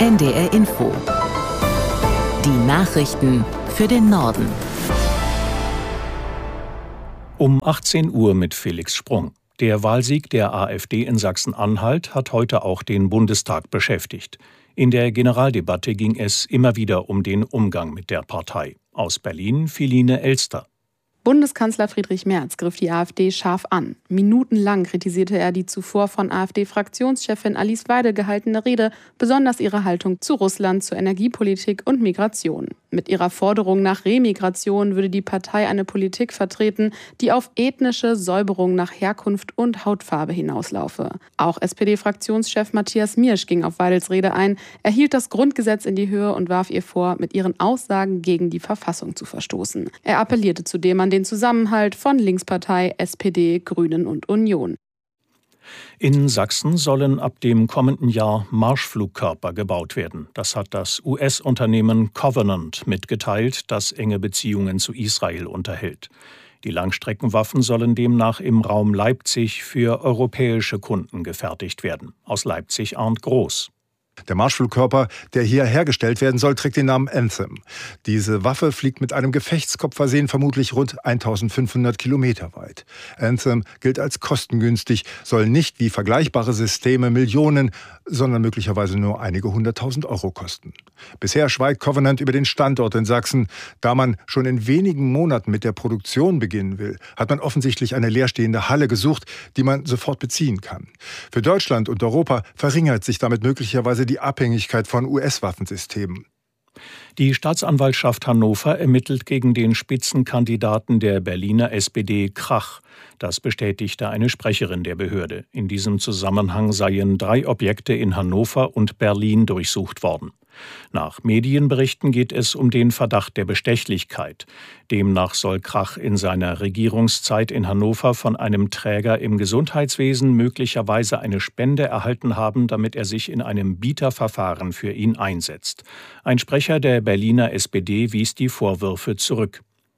NDR Info. Die Nachrichten für den Norden. Um 18 Uhr mit Felix Sprung. Der Wahlsieg der AfD in Sachsen-Anhalt hat heute auch den Bundestag beschäftigt. In der Generaldebatte ging es immer wieder um den Umgang mit der Partei. Aus Berlin Philine Elster. Bundeskanzler Friedrich Merz griff die AfD scharf an. Minutenlang kritisierte er die zuvor von AfD-Fraktionschefin Alice Weidel gehaltene Rede, besonders ihre Haltung zu Russland, zur Energiepolitik und Migration. Mit ihrer Forderung nach Remigration würde die Partei eine Politik vertreten, die auf ethnische Säuberung nach Herkunft und Hautfarbe hinauslaufe. Auch SPD-Fraktionschef Matthias Miersch ging auf Weidels Rede ein. Er hielt das Grundgesetz in die Höhe und warf ihr vor, mit ihren Aussagen gegen die Verfassung zu verstoßen. Er appellierte zudem an den Zusammenhalt von Linkspartei, SPD, Grünen und Union. In Sachsen sollen ab dem kommenden Jahr Marschflugkörper gebaut werden. Das hat das US-Unternehmen Covenant mitgeteilt, das enge Beziehungen zu Israel unterhält. Die Langstreckenwaffen sollen demnach im Raum Leipzig für europäische Kunden gefertigt werden. Aus Leipzig Arndt Groß. Der Marschflugkörper, der hier hergestellt werden soll, trägt den Namen Anthem. Diese Waffe fliegt mit einem Gefechtskopf versehen vermutlich rund 1500 Kilometer weit. Anthem gilt als kostengünstig, soll nicht wie vergleichbare Systeme Millionen, sondern möglicherweise nur einige 100.000 Euro kosten. Bisher schweigt Covenant über den Standort in Sachsen. Da man schon in wenigen Monaten mit der Produktion beginnen will, hat man offensichtlich eine leerstehende Halle gesucht, die man sofort beziehen kann. Für Deutschland und Europa verringert sich damit möglicherweise die Abhängigkeit von US-Waffensystemen. Die Staatsanwaltschaft Hannover ermittelt gegen den Spitzenkandidaten der Berliner SPD Krach. Das bestätigte eine Sprecherin der Behörde. In diesem Zusammenhang seien 3 Objekte in Hannover und Berlin durchsucht worden. Nach Medienberichten geht es um den Verdacht der Bestechlichkeit. Demnach soll Krach in seiner Regierungszeit in Hannover von einem Träger im Gesundheitswesen möglicherweise eine Spende erhalten haben, damit er sich in einem Bieterverfahren für ihn einsetzt. Ein Sprecher der Berliner SPD wies die Vorwürfe zurück.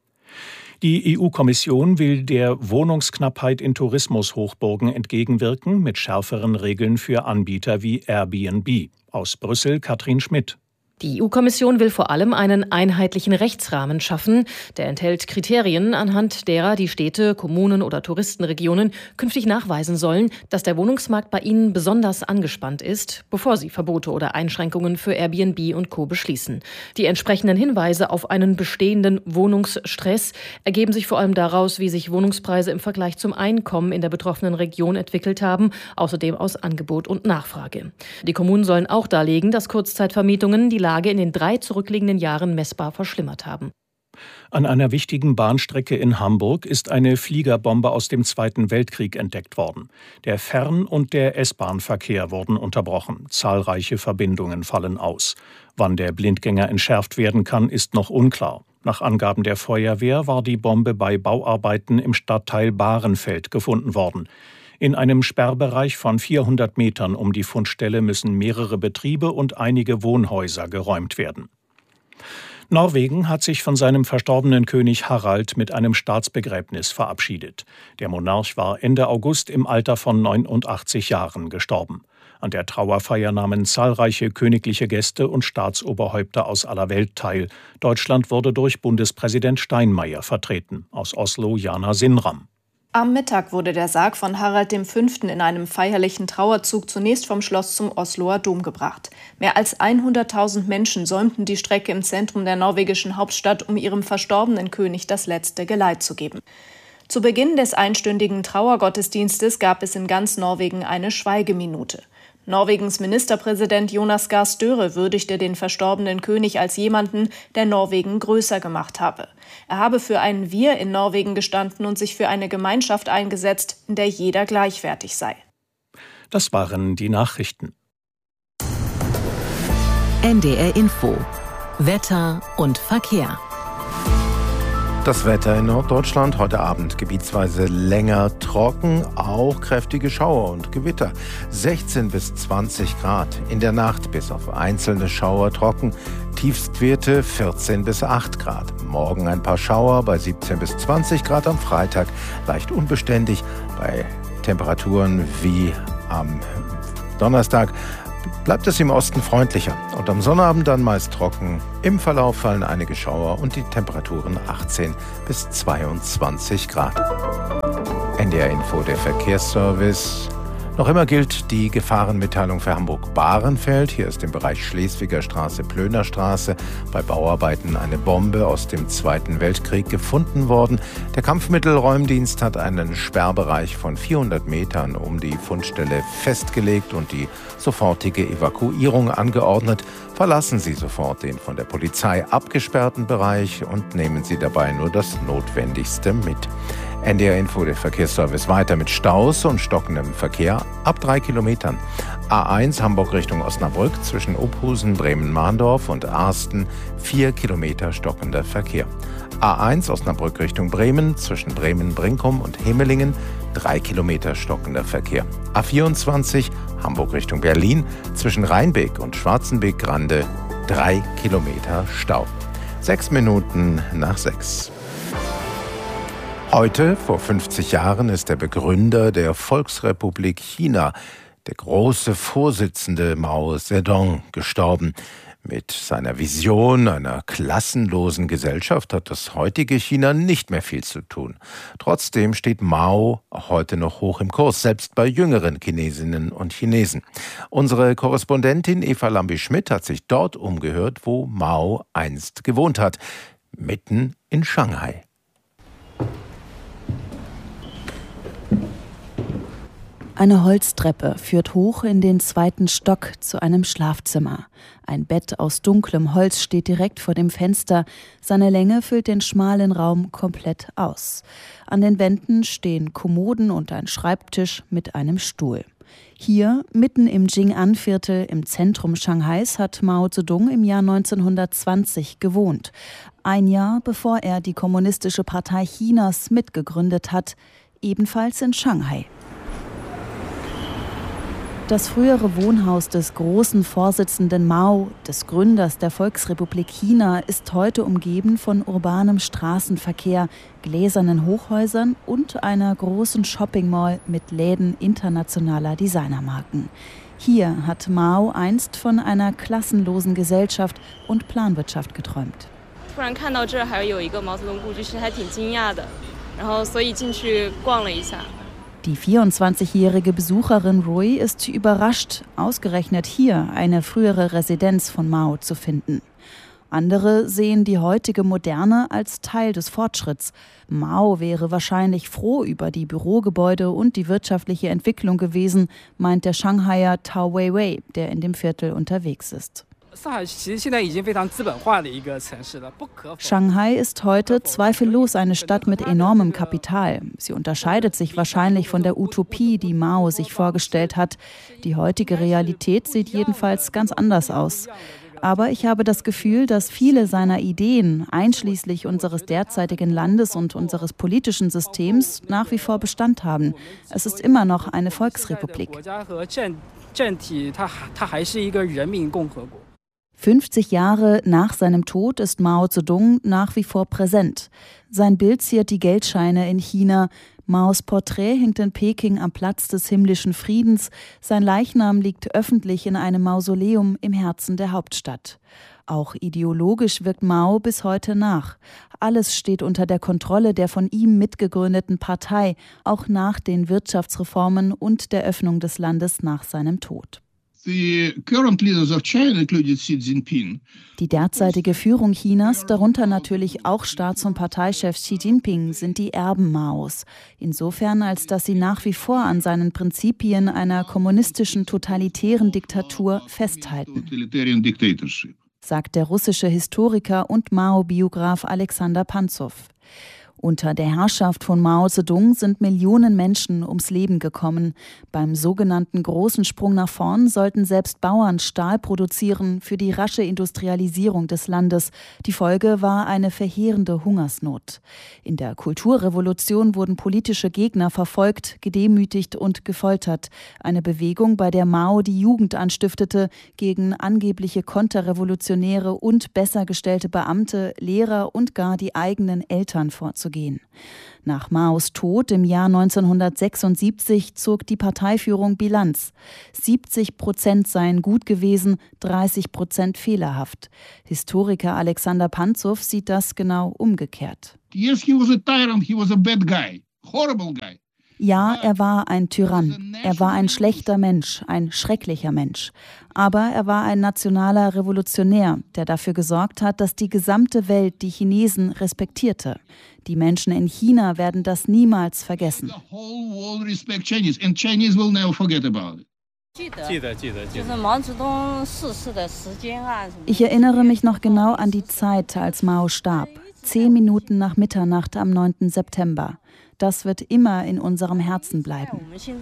Die EU-Kommission will der Wohnungsknappheit in Tourismushochburgen entgegenwirken mit schärferen Regeln für Anbieter wie Airbnb. Aus Brüssel Katrin Schmidt. Die EU-Kommission will vor allem einen einheitlichen Rechtsrahmen schaffen. Der enthält Kriterien, anhand derer die Städte, Kommunen oder Touristenregionen künftig nachweisen sollen, dass der Wohnungsmarkt bei ihnen besonders angespannt ist, bevor sie Verbote oder Einschränkungen für Airbnb und Co. beschließen. Die entsprechenden Hinweise auf einen bestehenden Wohnungsstress ergeben sich vor allem daraus, wie sich Wohnungspreise im Vergleich zum Einkommen in der betroffenen Region entwickelt haben, außerdem aus Angebot und Nachfrage. Die Kommunen sollen auch darlegen, dass Kurzzeitvermietungen die Lage in den 3 zurückliegenden Jahren messbar verschlimmert haben. An einer wichtigen Bahnstrecke in Hamburg ist eine Fliegerbombe aus dem Zweiten Weltkrieg entdeckt worden. Der Fern- und der S-Bahn-Verkehr wurden unterbrochen. Zahlreiche Verbindungen fallen aus. Wann der Blindgänger entschärft werden kann, ist noch unklar. Nach Angaben der Feuerwehr war die Bombe bei Bauarbeiten im Stadtteil Bahrenfeld gefunden worden. In einem Sperrbereich von 400 Metern um die Fundstelle müssen mehrere Betriebe und einige Wohnhäuser geräumt werden. Norwegen hat sich von seinem verstorbenen König Harald mit einem Staatsbegräbnis verabschiedet. Der Monarch war Ende August im Alter von 89 Jahren gestorben. An der Trauerfeier nahmen zahlreiche königliche Gäste und Staatsoberhäupter aus aller Welt teil. Deutschland wurde durch Bundespräsident Steinmeier vertreten. Aus Oslo Jana Sinram. Am Mittag wurde der Sarg von Harald V. in einem feierlichen Trauerzug zunächst vom Schloss zum Osloer Dom gebracht. Mehr als 100.000 Menschen säumten die Strecke im Zentrum der norwegischen Hauptstadt, um ihrem verstorbenen König das letzte Geleit zu geben. Zu Beginn des einstündigen Trauergottesdienstes gab es in ganz Norwegen eine Schweigeminute. Norwegens Ministerpräsident Jonas Gahr Støre würdigte den verstorbenen König als jemanden, der Norwegen größer gemacht habe. Er habe für ein Wir in Norwegen gestanden und sich für eine Gemeinschaft eingesetzt, in der jeder gleichwertig sei. Das waren die Nachrichten. NDR Info. Wetter und Verkehr. Das Wetter in Norddeutschland heute Abend gebietsweise länger trocken, auch kräftige Schauer und Gewitter. 16 bis 20 Grad. In der Nacht bis auf einzelne Schauer trocken. Tiefstwerte 14 bis 8 Grad. Morgen ein paar Schauer bei 17 bis 20 Grad. Am Freitag leicht unbeständig bei Temperaturen wie am Donnerstag bleibt es im Osten freundlicher und am Sonnabend dann meist trocken. Im Verlauf fallen einige Schauer und die Temperaturen 18 bis 22 Grad. NDR Info, der Verkehrsservice. Noch immer gilt die Gefahrenmitteilung für Hamburg-Bahrenfeld. Hier ist im Bereich Schleswiger Straße, Plöner Straße bei Bauarbeiten eine Bombe aus dem Zweiten Weltkrieg gefunden worden. Der Kampfmittelräumdienst hat einen Sperrbereich von 400 Metern um die Fundstelle festgelegt und die sofortige Evakuierung angeordnet. Verlassen Sie sofort den von der Polizei abgesperrten Bereich und nehmen Sie dabei nur das Notwendigste mit. NDR Info, der Verkehrsservice, weiter mit Staus und stockendem Verkehr ab 3 Kilometern. A1 Hamburg Richtung Osnabrück zwischen Ophusen, Bremen-Mahndorf und Arsten 4 Kilometer stockender Verkehr. A1 Osnabrück Richtung Bremen zwischen Bremen-Brinkum und Hemelingen 3 Kilometer stockender Verkehr. A24 Hamburg Richtung Berlin zwischen Rheinbeek und Schwarzenbeek-Grande 3 Kilometer Stau. 6 Minuten nach 6. Heute, vor 50 Jahren, ist der Begründer der Volksrepublik China, der große Vorsitzende Mao Zedong, gestorben. Mit seiner Vision einer klassenlosen Gesellschaft hat das heutige China nicht mehr viel zu tun. Trotzdem steht Mao auch heute noch hoch im Kurs, selbst bei jüngeren Chinesinnen und Chinesen. Unsere Korrespondentin Eva Lambi-Schmidt hat sich dort umgehört, wo Mao einst gewohnt hat, mitten in Shanghai. Eine Holztreppe führt hoch in den 2. Stock zu einem Schlafzimmer. Ein Bett aus dunklem Holz steht direkt vor dem Fenster. Seine Länge füllt den schmalen Raum komplett aus. An den Wänden stehen Kommoden und ein Schreibtisch mit einem Stuhl. Hier, mitten im Jing'an-Viertel im Zentrum Shanghais, hat Mao Zedong im Jahr 1920 gewohnt. Ein Jahr bevor er die Kommunistische Partei Chinas mitgegründet hat, ebenfalls in Shanghai. Das frühere Wohnhaus des großen Vorsitzenden Mao, des Gründers der Volksrepublik China, ist heute umgeben von urbanem Straßenverkehr, gläsernen Hochhäusern und einer großen Shoppingmall mit Läden internationaler Designermarken. Hier hat Mao einst von einer klassenlosen Gesellschaft und Planwirtschaft geträumt. Die 24-jährige Besucherin Rui ist überrascht, ausgerechnet hier eine frühere Residenz von Mao zu finden. Andere sehen die heutige Moderne als Teil des Fortschritts. Mao wäre wahrscheinlich froh über die Bürogebäude und die wirtschaftliche Entwicklung gewesen, meint der Shanghaier Tao Weiwei, der in dem Viertel unterwegs ist. Shanghai ist heute zweifellos eine Stadt mit enormem Kapital. Sie unterscheidet sich wahrscheinlich von der Utopie, die Mao sich vorgestellt hat. Die heutige Realität sieht jedenfalls ganz anders aus. Aber ich habe das Gefühl, dass viele seiner Ideen, einschließlich unseres derzeitigen Landes und unseres politischen Systems, nach wie vor Bestand haben. Es ist immer noch eine Volksrepublik. 50 Jahre nach seinem Tod ist Mao Zedong nach wie vor präsent. Sein Bild ziert die Geldscheine in China. Maos Porträt hängt in Peking am Platz des himmlischen Friedens. Sein Leichnam liegt öffentlich in einem Mausoleum im Herzen der Hauptstadt. Auch ideologisch wirkt Mao bis heute nach. Alles steht unter der Kontrolle der von ihm mitgegründeten Partei, auch nach den Wirtschaftsreformen und der Öffnung des Landes nach seinem Tod. Die derzeitige Führung Chinas, darunter natürlich auch Staats- und Parteichef Xi Jinping, sind die Erben Maos. Insofern, als dass sie nach wie vor an seinen Prinzipien einer kommunistischen totalitären Diktatur festhalten, sagt der russische Historiker und Mao-Biograf Alexander Pantzow. Unter der Herrschaft von Mao Zedong sind Millionen Menschen ums Leben gekommen. Beim sogenannten großen Sprung nach vorn sollten selbst Bauern Stahl produzieren für die rasche Industrialisierung des Landes. Die Folge war eine verheerende Hungersnot. In der Kulturrevolution wurden politische Gegner verfolgt, gedemütigt und gefoltert. Eine Bewegung, bei der Mao die Jugend anstiftete, gegen angebliche Konterrevolutionäre und besser gestellte Beamte, Lehrer und gar die eigenen Eltern vorzugehen. vorzugehen. Nach Maos Tod im Jahr 1976 zog die Parteiführung Bilanz. 70% seien gut gewesen, 30% fehlerhaft. Historiker Alexander Pantzow sieht das genau umgekehrt. Yes, he was a tyrant, he was a bad guy, horrible guy. Ja, er war ein Tyrann. Er war ein schlechter Mensch, ein schrecklicher Mensch. Aber er war ein nationaler Revolutionär, der dafür gesorgt hat, dass die gesamte Welt die Chinesen respektierte. Die Menschen in China werden das niemals vergessen. Ich erinnere mich noch genau an die Zeit, als Mao starb. 10 Minuten nach Mitternacht am 9. September. Das wird immer in unserem Herzen bleiben.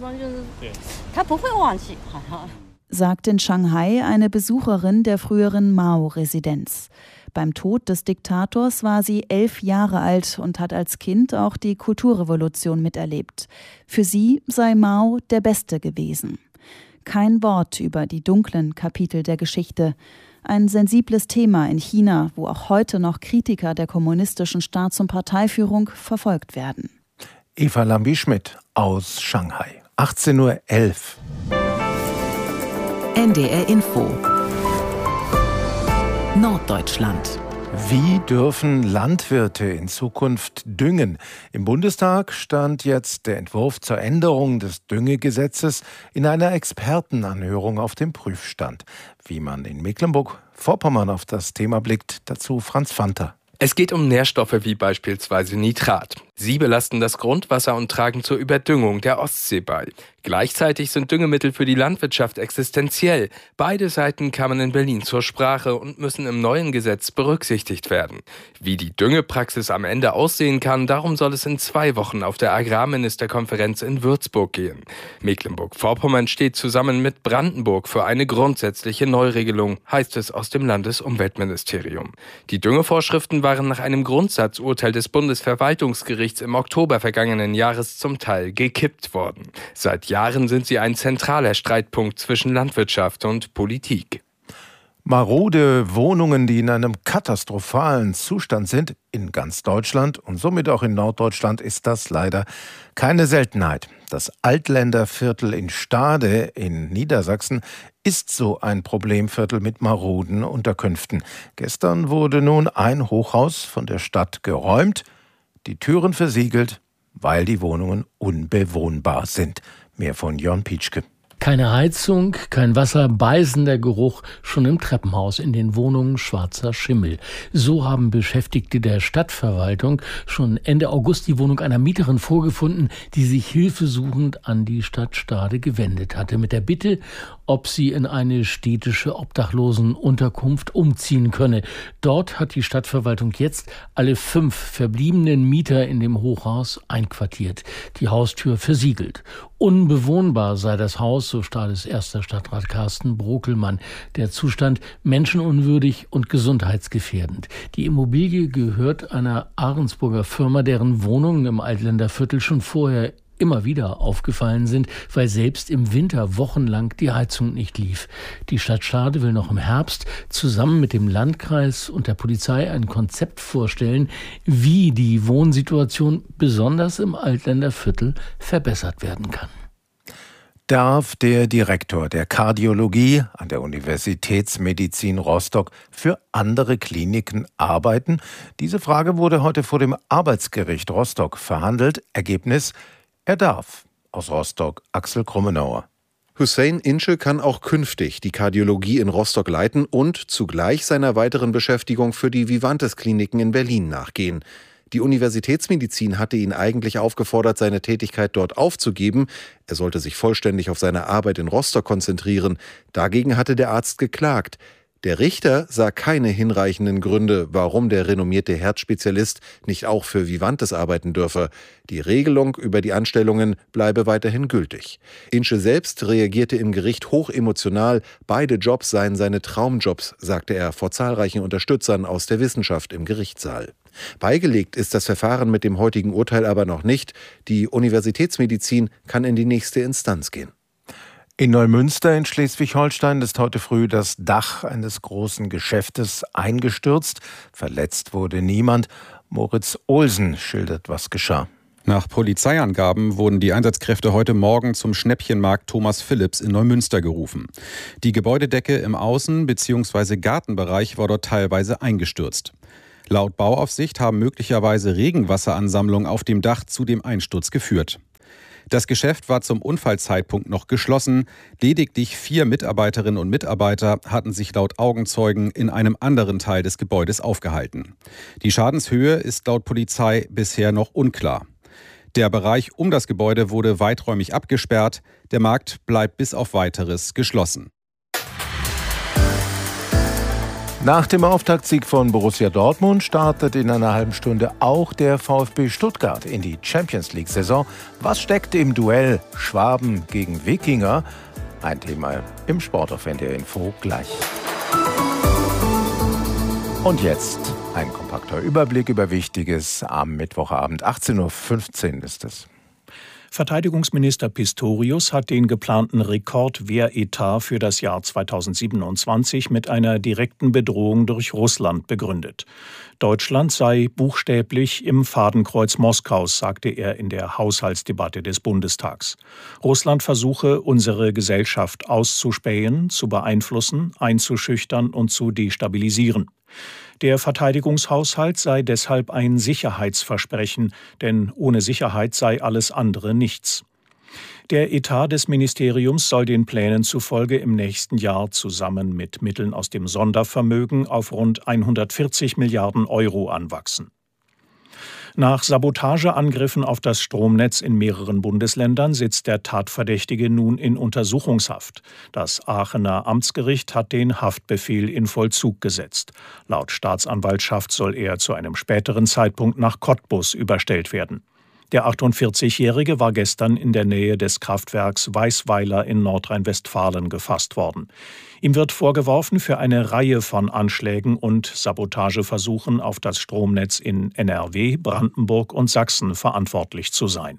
Sagt in Shanghai eine Besucherin der früheren Mao-Residenz. Beim Tod des Diktators war sie 11 Jahre alt und hat als Kind auch die Kulturrevolution miterlebt. Für sie sei Mao der Beste gewesen. Kein Wort über die dunklen Kapitel der Geschichte. Ein sensibles Thema in China, wo auch heute noch Kritiker der kommunistischen Staats- und Parteiführung verfolgt werden. Eva Lambi-Schmidt aus Shanghai. 18:11 Uhr. NDR Info. Norddeutschland. Wie dürfen Landwirte in Zukunft düngen? Im Bundestag stand jetzt der Entwurf zur Änderung des Düngegesetzes in einer Expertenanhörung auf dem Prüfstand. Wie man in Mecklenburg-Vorpommern auf das Thema blickt, dazu Franz Fanter. Es geht um Nährstoffe wie beispielsweise Nitrat. Sie belasten das Grundwasser und tragen zur Überdüngung der Ostsee bei. Gleichzeitig sind Düngemittel für die Landwirtschaft existenziell. Beide Seiten kamen in Berlin zur Sprache und müssen im neuen Gesetz berücksichtigt werden. Wie die Düngepraxis am Ende aussehen kann, darum soll es in 2 Wochen auf der Agrarministerkonferenz in Würzburg gehen. Mecklenburg-Vorpommern steht zusammen mit Brandenburg für eine grundsätzliche Neuregelung, heißt es aus dem Landesumweltministerium. Die Düngevorschriften waren nach einem Grundsatzurteil des Bundesverwaltungsgerichts im Oktober vergangenen Jahres zum Teil gekippt worden. Seit Jahren sind sie ein zentraler Streitpunkt zwischen Landwirtschaft und Politik. Marode Wohnungen, die in einem katastrophalen Zustand sind, in ganz Deutschland und somit auch in Norddeutschland, ist das leider keine Seltenheit. Das Altländerviertel in Stade in Niedersachsen ist so ein Problemviertel mit maroden Unterkünften. Gestern wurde nun ein Hochhaus von der Stadt geräumt, die Türen versiegelt, weil die Wohnungen unbewohnbar sind. Mehr von Jörn Pietschke. Keine Heizung, kein Wasser, beißender Geruch, schon im Treppenhaus, in den Wohnungen schwarzer Schimmel. So haben Beschäftigte der Stadtverwaltung schon Ende August die Wohnung einer Mieterin vorgefunden, die sich hilfesuchend an die Stadt Stade gewendet hatte, mit der Bitte, ob sie in eine städtische Obdachlosenunterkunft umziehen könne. Dort hat die Stadtverwaltung jetzt alle 5 verbliebenen Mieter in dem Hochhaus einquartiert, die Haustür versiegelt. Unbewohnbar sei das Haus, so Stades erster Stadtrat Carsten Brokelmann. Der Zustand menschenunwürdig und gesundheitsgefährdend. Die Immobilie gehört einer Ahrensburger Firma, deren Wohnungen im Altländerviertel schon vorher immer wieder aufgefallen sind, weil selbst im Winter wochenlang die Heizung nicht lief. Die Stadt Stade will noch im Herbst zusammen mit dem Landkreis und der Polizei ein Konzept vorstellen, wie die Wohnsituation besonders im Altländerviertel verbessert werden kann. Darf der Direktor der Kardiologie an der Universitätsmedizin Rostock für andere Kliniken arbeiten? Diese Frage wurde heute vor dem Arbeitsgericht Rostock verhandelt. Ergebnis: Er darf. Aus Rostock Axel Krummenauer. Hussein Ince kann auch künftig die Kardiologie in Rostock leiten und zugleich seiner weiteren Beschäftigung für die Vivantes-Kliniken in Berlin nachgehen. Die Universitätsmedizin hatte ihn eigentlich aufgefordert, seine Tätigkeit dort aufzugeben. Er sollte sich vollständig auf seine Arbeit in Rostock konzentrieren. Dagegen hatte der Arzt geklagt. Der Richter sah keine hinreichenden Gründe, warum der renommierte Herzspezialist nicht auch für Vivantes arbeiten dürfe. Die Regelung über die Anstellungen bleibe weiterhin gültig. Ince selbst reagierte im Gericht hochemotional. Beide Jobs seien seine Traumjobs, sagte er vor zahlreichen Unterstützern aus der Wissenschaft im Gerichtssaal. Beigelegt ist das Verfahren mit dem heutigen Urteil aber noch nicht. Die Universitätsmedizin kann in die nächste Instanz gehen. In Neumünster in Schleswig-Holstein ist heute früh das Dach eines großen Geschäftes eingestürzt. Verletzt wurde niemand. Moritz Olsen schildert, was geschah. Nach Polizeiangaben wurden die Einsatzkräfte heute Morgen zum Schnäppchenmarkt Thomas Philipps in Neumünster gerufen. Die Gebäudedecke im Außen- bzw. Gartenbereich war dort teilweise eingestürzt. Laut Bauaufsicht haben möglicherweise Regenwasseransammlungen auf dem Dach zu dem Einsturz geführt. Das Geschäft war zum Unfallzeitpunkt noch geschlossen. Lediglich 4 Mitarbeiterinnen und Mitarbeiter hatten sich laut Augenzeugen in einem anderen Teil des Gebäudes aufgehalten. Die Schadenshöhe ist laut Polizei bisher noch unklar. Der Bereich um das Gebäude wurde weiträumig abgesperrt. Der Markt bleibt bis auf Weiteres geschlossen. Nach dem Auftaktsieg von Borussia Dortmund startet in einer halben Stunde auch der VfB Stuttgart in die Champions-League-Saison. Was steckt im Duell Schwaben gegen Wikinger? Ein Thema im Sport auf NDR Info gleich. Und jetzt ein kompakter Überblick über Wichtiges am Mittwochabend. 18.15 Uhr ist es. Verteidigungsminister Pistorius hat den geplanten Rekordwehretat für das Jahr 2027 mit einer direkten Bedrohung durch Russland begründet. Deutschland sei buchstäblich im Fadenkreuz Moskaus, sagte er in der Haushaltsdebatte des Bundestags. Russland versuche, unsere Gesellschaft auszuspähen, zu beeinflussen, einzuschüchtern und zu destabilisieren. Der Verteidigungshaushalt sei deshalb ein Sicherheitsversprechen, denn ohne Sicherheit sei alles andere nichts. Der Etat des Ministeriums soll den Plänen zufolge im nächsten Jahr zusammen mit Mitteln aus dem Sondervermögen auf rund 140 Milliarden Euro anwachsen. Nach Sabotageangriffen auf das Stromnetz in mehreren Bundesländern sitzt der Tatverdächtige nun in Untersuchungshaft. Das Aachener Amtsgericht hat den Haftbefehl in Vollzug gesetzt. Laut Staatsanwaltschaft soll er zu einem späteren Zeitpunkt nach Cottbus überstellt werden. Der 48-Jährige war gestern in der Nähe des Kraftwerks Weißweiler in Nordrhein-Westfalen gefasst worden. Ihm wird vorgeworfen, für eine Reihe von Anschlägen und Sabotageversuchen auf das Stromnetz in NRW, Brandenburg und Sachsen verantwortlich zu sein.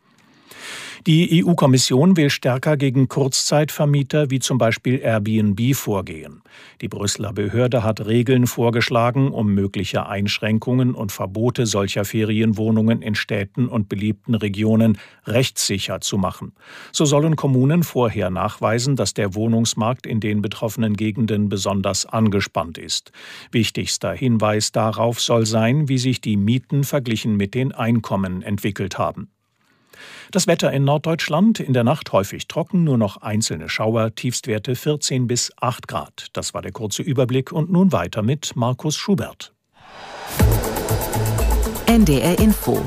Die EU-Kommission will stärker gegen Kurzzeitvermieter wie zum Beispiel Airbnb vorgehen. Die Brüsseler Behörde hat Regeln vorgeschlagen, um mögliche Einschränkungen und Verbote solcher Ferienwohnungen in Städten und beliebten Regionen rechtssicher zu machen. So sollen Kommunen vorher nachweisen, dass der Wohnungsmarkt in den betroffenen Gegenden besonders angespannt ist. Wichtigster Hinweis darauf soll sein, wie sich die Mieten verglichen mit den Einkommen entwickelt haben. Das Wetter in Norddeutschland, in der Nacht häufig trocken, nur noch einzelne Schauer, Tiefstwerte 14 bis 8 Grad. Das war der kurze Überblick und nun weiter mit Markus Schubert. NDR Info.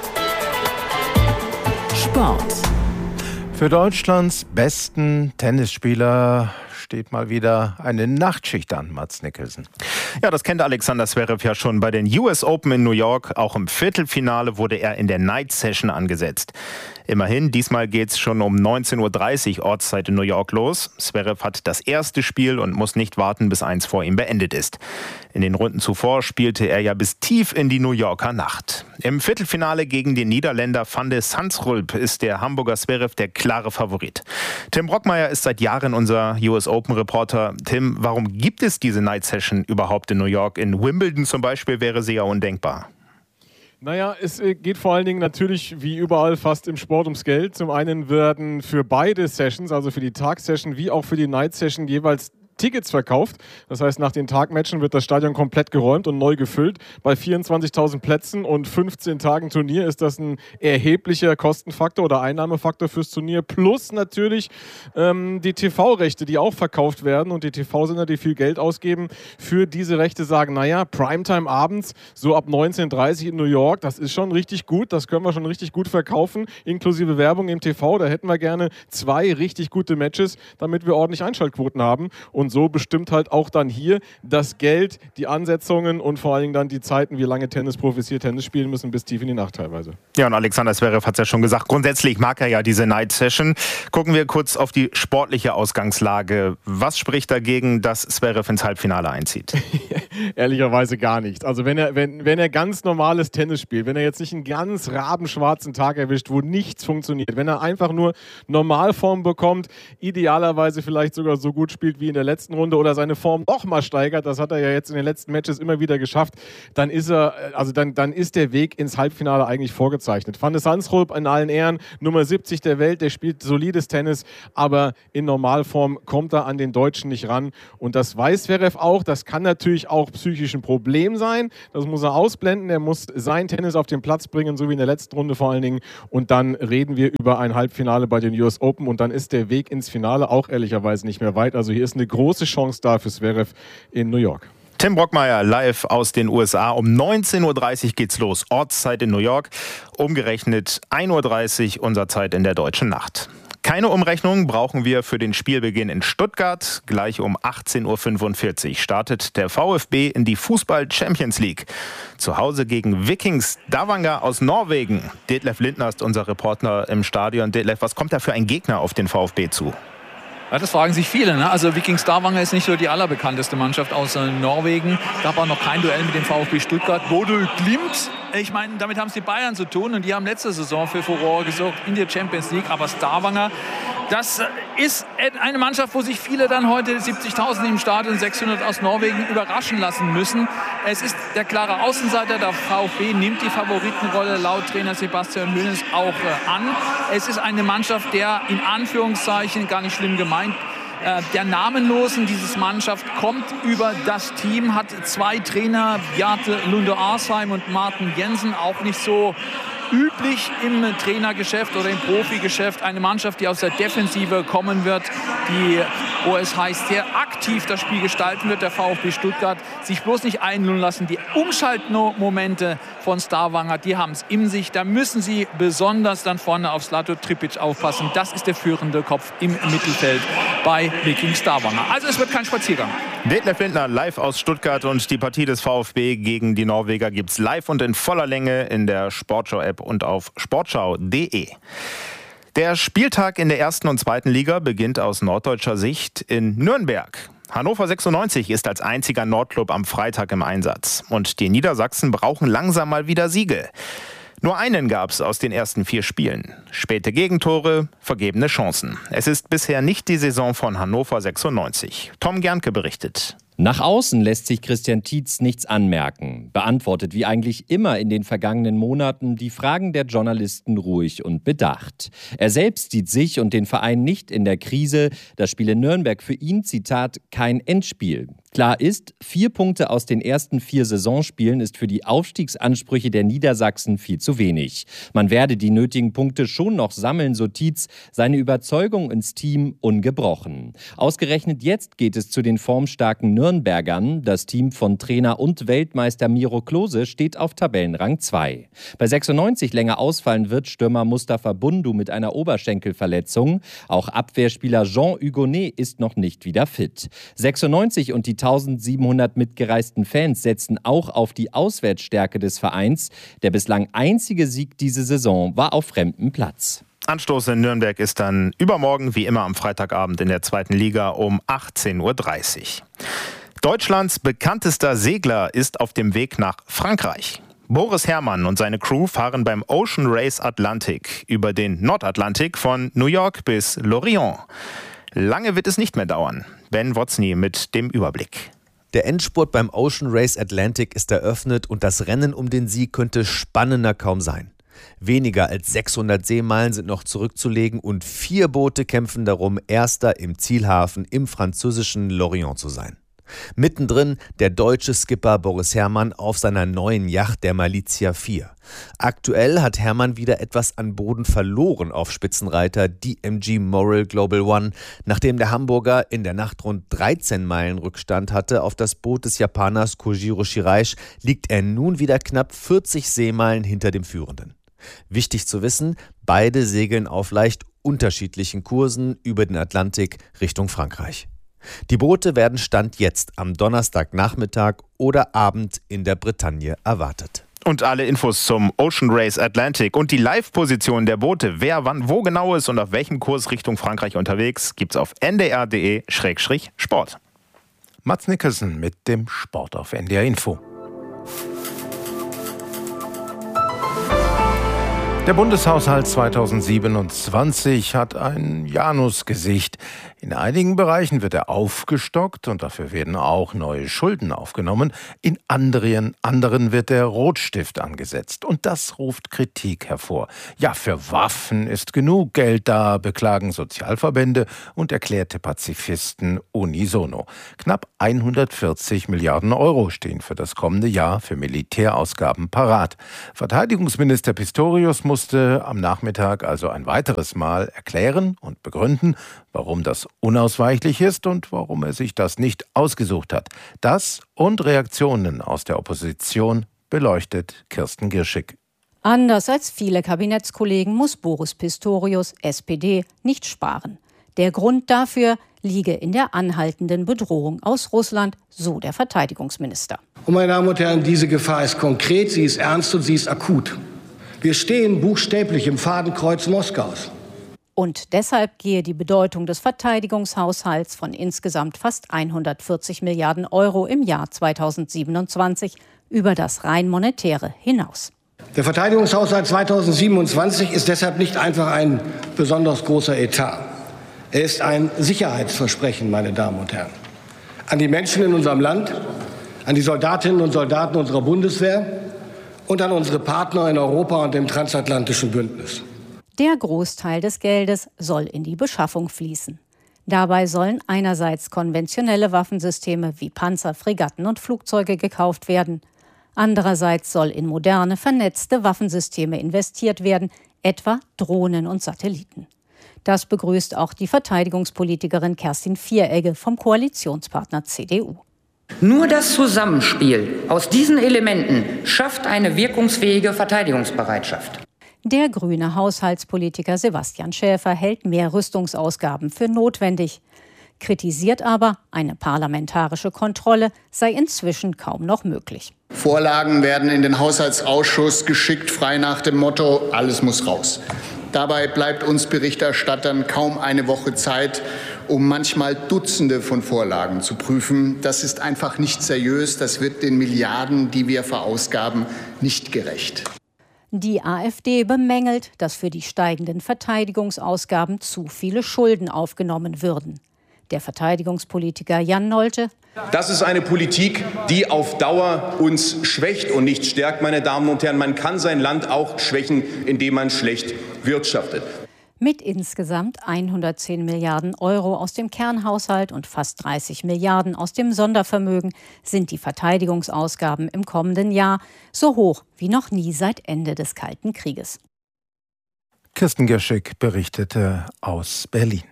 Sport. Für Deutschlands besten Tennisspieler steht mal wieder eine Nachtschicht an, Mats Nicholson. Ja, das kennt Alexander Zverev ja schon bei den US Open in New York. Auch im Viertelfinale wurde er in der Night Session angesetzt. Immerhin, diesmal geht's schon um 19.30 Uhr Ortszeit in New York los. Zverev hat das erste Spiel und muss nicht warten, bis eins vor ihm beendet ist. In den Runden zuvor spielte er ja bis tief in die New Yorker Nacht. Im Viertelfinale gegen den Niederländer Van de Zandschulp ist der Hamburger Zverev der klare Favorit. Tim Brockmeier ist seit Jahren unser US Open Reporter. Tim, warum gibt es diese Night Session überhaupt in New York? In Wimbledon zum Beispiel wäre sie ja undenkbar. Naja, es geht vor allen Dingen natürlich wie überall fast im Sport ums Geld. Zum einen werden für beide Sessions, also für die Tag-Session wie auch für die Night-Session, jeweils Tickets verkauft. Das heißt, nach den Tagmatchen wird das Stadion komplett geräumt und neu gefüllt. Bei 24.000 Plätzen und 15 Tagen Turnier ist das ein erheblicher Kostenfaktor oder Einnahmefaktor fürs Turnier. Plus natürlich die TV-Rechte, die auch verkauft werden. Und die TV-Sender, die viel Geld ausgeben für diese Rechte, sagen, naja, Primetime abends, so ab 19.30 Uhr in New York, das ist schon richtig gut. Das können wir schon richtig gut verkaufen, inklusive Werbung im TV. Da hätten wir gerne 2 richtig gute Matches, damit wir ordentlich Einschaltquoten haben. Und so bestimmt halt auch dann hier das Geld, die Ansetzungen und vor allen Dingen dann die Zeiten, wie lange Tennisprofis hier Tennis spielen müssen, bis tief in die Nacht teilweise. Ja, und Alexander Zverev hat es ja schon gesagt, grundsätzlich mag er ja diese Night Session. Gucken wir kurz auf die sportliche Ausgangslage. Was spricht dagegen, dass Zverev ins Halbfinale einzieht? Ehrlicherweise gar nichts. Also wenn er ganz normales Tennis spielt, wenn er jetzt nicht einen ganz rabenschwarzen Tag erwischt, wo nichts funktioniert, wenn er einfach nur Normalform bekommt, idealerweise vielleicht sogar so gut spielt wie in der letzten letzten Runde oder seine Form noch mal steigert, das hat er ja jetzt in den letzten Matches immer wieder geschafft, dann ist dann ist der Weg ins Halbfinale eigentlich vorgezeichnet. Van de Zandschulp in allen Ehren, Nummer 70 der Welt, der spielt solides Tennis, aber in Normalform kommt er an den Deutschen nicht ran. Und das weiß Zverev auch. Das kann natürlich auch psychisch ein Problem sein. Das muss er ausblenden. Er muss sein Tennis auf den Platz bringen, so wie in der letzten Runde vor allen Dingen. Und dann reden wir über ein Halbfinale bei den US Open. Und dann ist der Weg ins Finale auch ehrlicherweise nicht mehr weit. Also hier ist eine große Chance da für Zverev in New York. Tim Brockmeier live aus den USA. Um 19.30 Uhr geht's los. Ortszeit in New York. Umgerechnet 1.30 Uhr unserer Zeit in der deutschen Nacht. Keine Umrechnung brauchen wir für den Spielbeginn in Stuttgart. Gleich um 18.45 Uhr startet der VfB in die Fußball-Champions League. Zu Hause gegen Vikings Stavanger aus Norwegen. Detlef Lindner ist unser Reporter im Stadion. Detlef, was kommt da für ein Gegner auf den VfB zu? Ja, das fragen sich viele. Ne? Also Vikings Stavanger ist nicht so die allerbekannteste Mannschaft aus Norwegen. Gab auch noch kein Duell mit dem VfB Stuttgart. Bodø Glimt, ich meine, damit haben es die Bayern zu tun. Und die haben letzte Saison für Furore gesorgt in der Champions League. Aber Stavanger, das ist eine Mannschaft, wo sich viele dann heute 70.000 im Stadion, 600 aus Norwegen überraschen lassen müssen. Es ist der klare Außenseiter. Der VfB nimmt die Favoritenrolle laut Trainer Sebastian Hoeneß auch an. Es ist eine Mannschaft, der in Anführungszeichen, gar nicht schlimm gemeint, der Namenlosen, diese Mannschaft kommt über das Team, hat zwei Trainer, Bjarte Lunde-Arsheim und Martin Jensen, auch nicht so üblich im Trainergeschäft oder im Profigeschäft. Eine Mannschaft, die aus der Defensive kommen wird, die, wo es heißt, sehr aktiv das Spiel gestalten wird, der VfB Stuttgart. Sich bloß nicht einlullen lassen. Die Umschaltmomente von Stavanger, die haben es in sich. Da müssen sie besonders dann vorne auf Zlato Tripic aufpassen. Das ist der führende Kopf im Mittelfeld bei Vikings Stavanger. Also es wird kein Spaziergang. Detlef Lindner live aus Stuttgart und die Partie des VfB gegen die Norweger gibt's live und in voller Länge in der Sportschau-App und auf sportschau.de. Der Spieltag in der ersten und zweiten Liga beginnt aus norddeutscher Sicht in Nürnberg. Hannover 96 ist als einziger Nordclub am Freitag im Einsatz. Und die Niedersachsen brauchen langsam mal wieder Siege. Nur einen gab es aus den ersten 4 Spielen. Späte Gegentore, vergebene Chancen. Es ist bisher nicht die Saison von Hannover 96. Tom Gernke berichtet. Nach außen lässt sich Christian Tietz nichts anmerken, beantwortet wie eigentlich immer in den vergangenen Monaten die Fragen der Journalisten ruhig und bedacht. Er selbst sieht sich und den Verein nicht in der Krise. Das Spiel in Nürnberg für ihn, Zitat, kein Endspiel. Klar ist, 4 Punkte aus den ersten 4 Saisonspielen ist für die Aufstiegsansprüche der Niedersachsen viel zu wenig. Man werde die nötigen Punkte schon noch sammeln, so Tietz, seine Überzeugung ins Team ungebrochen. Ausgerechnet jetzt geht es zu den formstarken Nürnbergern. Das Team von Trainer und Weltmeister Miro Klose steht auf Tabellenrang 2. Bei 96 länger ausfallen wird Stürmer Mustafa Bundu mit einer Oberschenkelverletzung. Auch Abwehrspieler Jean Hugonet ist noch nicht wieder fit. 96 und die 1700 mitgereisten Fans setzen auch auf die Auswärtsstärke des Vereins. Der bislang einzige Sieg diese Saison war auf fremdem Platz. Anstoß in Nürnberg ist dann übermorgen, wie immer am Freitagabend in der zweiten Liga um 18.30 Uhr. Deutschlands bekanntester Segler ist auf dem Weg nach Frankreich. Boris Herrmann und seine Crew fahren beim Ocean Race Atlantic über den Nordatlantik von New York bis Lorient. Lange wird es nicht mehr dauern. Ben Wozny mit dem Überblick. Der Endspurt beim Ocean Race Atlantic ist eröffnet und das Rennen um den Sieg könnte spannender kaum sein. Weniger als 600 Seemeilen sind noch zurückzulegen und 4 Boote kämpfen darum, Erster im Zielhafen im französischen Lorient zu sein. Mittendrin der deutsche Skipper Boris Herrmann auf seiner neuen Yacht, der Malizia 4. Aktuell hat Herrmann wieder etwas an Boden verloren auf Spitzenreiter DMG Moral Global One, nachdem der Hamburger in der Nacht rund 13 Meilen Rückstand hatte auf das Boot des Japaners Kojiro Shiraishi, liegt er nun wieder knapp 40 Seemeilen hinter dem Führenden. Wichtig zu wissen, beide segeln auf leicht unterschiedlichen Kursen über den Atlantik Richtung Frankreich. Die Boote werden Stand jetzt am Donnerstagnachmittag oder Abend in der Bretagne erwartet. Und alle Infos zum Ocean Race Atlantic und die Live-Position der Boote, wer wann wo genau ist und auf welchem Kurs Richtung Frankreich unterwegs, gibt's auf ndr.de/sport. Mats Nickerson mit dem Sport auf NDR Info. Der Bundeshaushalt 2027 hat ein Janusgesicht. In einigen Bereichen wird er aufgestockt und dafür werden auch neue Schulden aufgenommen. In anderen wird der Rotstift angesetzt. Und das ruft Kritik hervor. Ja, für Waffen ist genug Geld da, beklagen Sozialverbände und erklärte Pazifisten unisono. Knapp 140 Milliarden Euro stehen für das kommende Jahr für Militärausgaben parat. Verteidigungsminister Pistorius musste am Nachmittag also ein weiteres Mal erklären und begründen, warum das unausweichlich ist und warum er sich das nicht ausgesucht hat. Das und Reaktionen aus der Opposition beleuchtet Kirsten Girschig. Anders als viele Kabinettskollegen muss Boris Pistorius, SPD, nicht sparen. Der Grund dafür liege in der anhaltenden Bedrohung aus Russland, so der Verteidigungsminister. Und meine Damen und Herren, diese Gefahr ist konkret, sie ist ernst und sie ist akut. Wir stehen buchstäblich im Fadenkreuz Moskaus. Und deshalb gehe die Bedeutung des Verteidigungshaushalts von insgesamt fast 140 Milliarden Euro im Jahr 2027 über das rein monetäre hinaus. Der Verteidigungshaushalt 2027 ist deshalb nicht einfach ein besonders großer Etat. Er ist ein Sicherheitsversprechen, meine Damen und Herren, an die Menschen in unserem Land, an die Soldatinnen und Soldaten unserer Bundeswehr und an unsere Partner in Europa und dem transatlantischen Bündnis. Der Großteil des Geldes soll in die Beschaffung fließen. Dabei sollen einerseits konventionelle Waffensysteme wie Panzer, Fregatten und Flugzeuge gekauft werden. Andererseits soll in moderne, vernetzte Waffensysteme investiert werden, etwa Drohnen und Satelliten. Das begrüßt auch die Verteidigungspolitikerin Kerstin Vieregge vom Koalitionspartner CDU. Nur das Zusammenspiel aus diesen Elementen schafft eine wirkungsfähige Verteidigungsbereitschaft. Der grüne Haushaltspolitiker Sebastian Schäfer hält mehr Rüstungsausgaben für notwendig, kritisiert aber, eine parlamentarische Kontrolle sei inzwischen kaum noch möglich. Vorlagen werden in den Haushaltsausschuss geschickt, frei nach dem Motto, alles muss raus. Dabei bleibt uns Berichterstattern kaum eine Woche Zeit, um manchmal Dutzende von Vorlagen zu prüfen. Das ist einfach nicht seriös, das wird den Milliarden, die wir verausgaben, nicht gerecht. Die AfD bemängelt, dass für die steigenden Verteidigungsausgaben zu viele Schulden aufgenommen würden. Der Verteidigungspolitiker Jan Nolte: Das ist eine Politik, die auf Dauer uns schwächt und nicht stärkt, meine Damen und Herren. Man kann sein Land auch schwächen, indem man schlecht wirtschaftet. Mit insgesamt 110 Milliarden Euro aus dem Kernhaushalt und fast 30 Milliarden aus dem Sondervermögen sind die Verteidigungsausgaben im kommenden Jahr so hoch wie noch nie seit Ende des Kalten Krieges. Kirsten Girschig berichtete aus Berlin.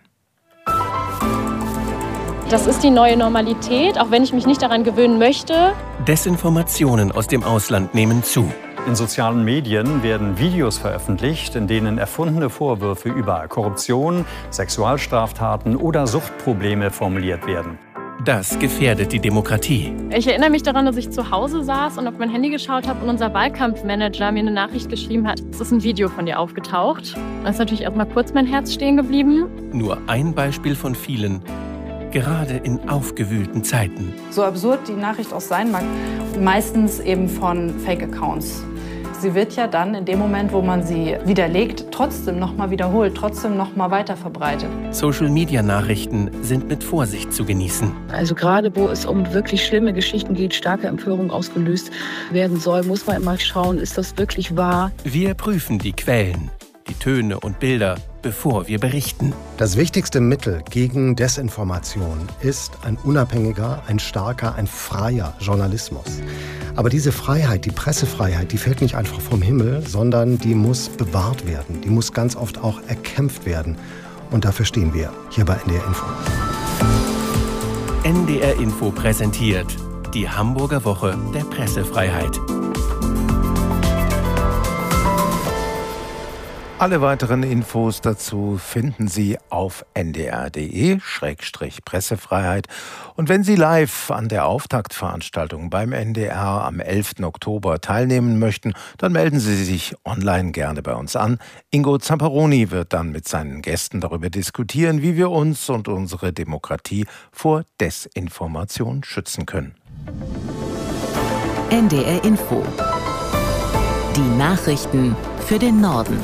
Das ist die neue Normalität, auch wenn ich mich nicht daran gewöhnen möchte. Desinformationen aus dem Ausland nehmen zu. In sozialen Medien werden Videos veröffentlicht, in denen erfundene Vorwürfe über Korruption, Sexualstraftaten oder Suchtprobleme formuliert werden. Das gefährdet die Demokratie. Ich erinnere mich daran, dass ich zu Hause saß und auf mein Handy geschaut habe und unser Wahlkampfmanager mir eine Nachricht geschrieben hat, es ist ein Video von dir aufgetaucht. Da ist natürlich erst mal kurz mein Herz stehen geblieben. Nur ein Beispiel von vielen, gerade in aufgewühlten Zeiten. So absurd die Nachricht auch sein mag, meistens eben von Fake-Accounts. Sie wird ja dann in dem Moment, wo man sie widerlegt, trotzdem nochmal wiederholt, trotzdem nochmal weiterverbreitet. Social-Media-Nachrichten sind mit Vorsicht zu genießen. Also gerade wo es um wirklich schlimme Geschichten geht, starke Empörung ausgelöst werden soll, muss man immer schauen, ist das wirklich wahr? Wir prüfen die Quellen, die Töne und Bilder, bevor wir berichten. Das wichtigste Mittel gegen Desinformation ist ein unabhängiger, ein starker, ein freier Journalismus. Aber diese Freiheit, die Pressefreiheit, die fällt nicht einfach vom Himmel, sondern die muss bewahrt werden. Die muss ganz oft auch erkämpft werden. Und dafür stehen wir hier bei NDR Info. NDR Info präsentiert die Hamburger Woche der Pressefreiheit. Alle weiteren Infos dazu finden Sie auf ndr.de/Pressefreiheit. Und wenn Sie live an der Auftaktveranstaltung beim NDR am 11. Oktober teilnehmen möchten, dann melden Sie sich online gerne bei uns an. Ingo Zamperoni wird dann mit seinen Gästen darüber diskutieren, wie wir uns und unsere Demokratie vor Desinformation schützen können. NDR Info. Die Nachrichten für den Norden.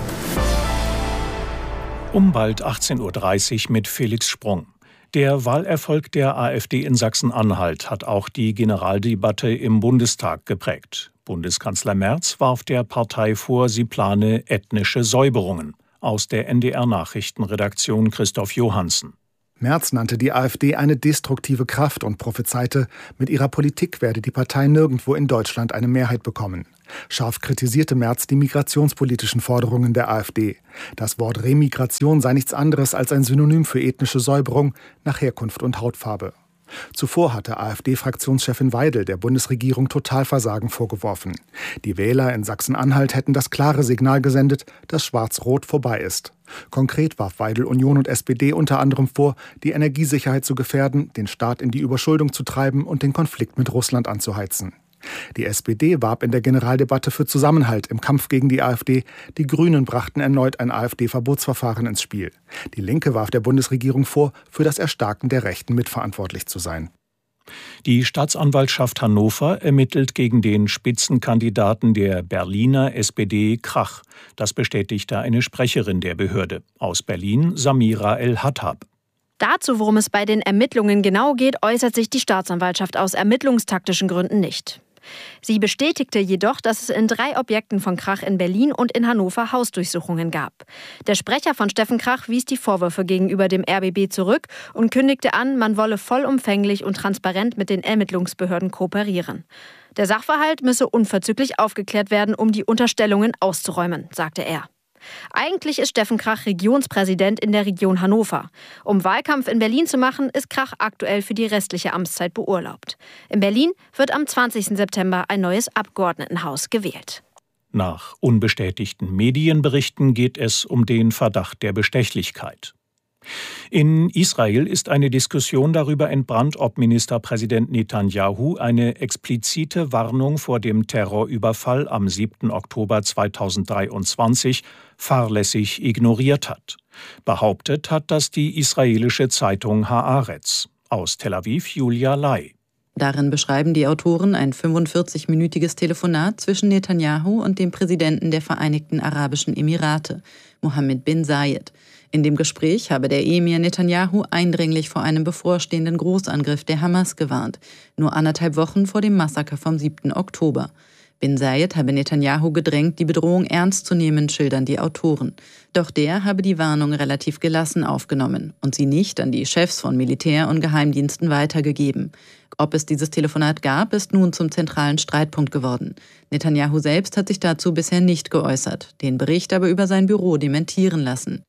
Um bald 18:30 Uhr mit Felix Sprung. Der Wahlerfolg der AfD in Sachsen-Anhalt hat auch die Generaldebatte im Bundestag geprägt. Bundeskanzler Merz warf der Partei vor, sie plane ethnische Säuberungen. Aus der NDR-Nachrichtenredaktion Christoph Johansen. Merz nannte die AfD eine destruktive Kraft und prophezeite, mit ihrer Politik werde die Partei nirgendwo in Deutschland eine Mehrheit bekommen. Scharf kritisierte Merz die migrationspolitischen Forderungen der AfD. Das Wort Remigration sei nichts anderes als ein Synonym für ethnische Säuberung nach Herkunft und Hautfarbe. Zuvor hatte AfD-Fraktionschefin Weidel der Bundesregierung Totalversagen vorgeworfen. Die Wähler in Sachsen-Anhalt hätten das klare Signal gesendet, dass Schwarz-Rot vorbei ist. Konkret warf Weidel Union und SPD unter anderem vor, die Energiesicherheit zu gefährden, den Staat in die Überschuldung zu treiben und den Konflikt mit Russland anzuheizen. Die SPD warb in der Generaldebatte für Zusammenhalt im Kampf gegen die AfD. Die Grünen brachten erneut ein AfD-Verbotsverfahren ins Spiel. Die Linke warf der Bundesregierung vor, für das Erstarken der Rechten mitverantwortlich zu sein. Die Staatsanwaltschaft Hannover ermittelt gegen den Spitzenkandidaten der Berliner SPD Krach. Das bestätigte eine Sprecherin der Behörde. Aus Berlin Samira El-Hattab. Dazu, worum es bei den Ermittlungen genau geht, äußert sich die Staatsanwaltschaft aus ermittlungstaktischen Gründen nicht. Sie bestätigte jedoch, dass es in 3 Objekten von Krach in Berlin und in Hannover Hausdurchsuchungen gab. Der Sprecher von Steffen Krach wies die Vorwürfe gegenüber dem RBB zurück und kündigte an, man wolle vollumfänglich und transparent mit den Ermittlungsbehörden kooperieren. Der Sachverhalt müsse unverzüglich aufgeklärt werden, um die Unterstellungen auszuräumen, sagte er. Eigentlich ist Steffen Krach Regionspräsident in der Region Hannover. Um Wahlkampf in Berlin zu machen, ist Krach aktuell für die restliche Amtszeit beurlaubt. In Berlin wird am 20. September ein neues Abgeordnetenhaus gewählt. Nach unbestätigten Medienberichten geht es um den Verdacht der Bestechlichkeit. In Israel ist eine Diskussion darüber entbrannt, ob Ministerpräsident Netanyahu eine explizite Warnung vor dem Terrorüberfall am 7. Oktober 2023 fahrlässig ignoriert hat. Behauptet hat das die israelische Zeitung Haaretz. Aus Tel Aviv Julia Lai. Darin beschreiben die Autoren ein 45-minütiges Telefonat zwischen Netanyahu und dem Präsidenten der Vereinigten Arabischen Emirate, Mohammed bin Zayed. In dem Gespräch habe der Emir Netanyahu eindringlich vor einem bevorstehenden Großangriff der Hamas gewarnt, nur 1,5 Wochen vor dem Massaker vom 7. Oktober. Bin Zayed habe Netanyahu gedrängt, die Bedrohung ernst zu nehmen, schildern die Autoren. Doch der habe die Warnung relativ gelassen aufgenommen und sie nicht an die Chefs von Militär- und Geheimdiensten weitergegeben. Ob es dieses Telefonat gab, ist nun zum zentralen Streitpunkt geworden. Netanyahu selbst hat sich dazu bisher nicht geäußert, den Bericht aber über sein Büro dementieren lassen.